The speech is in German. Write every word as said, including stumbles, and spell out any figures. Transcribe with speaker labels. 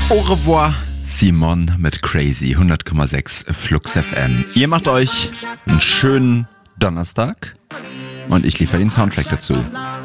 Speaker 1: Au revoir, Simon mit Crazy, hundert Komma sechs Flux F M. Ihr macht euch einen schönen Donnerstag und ich liefere den Soundtrack dazu.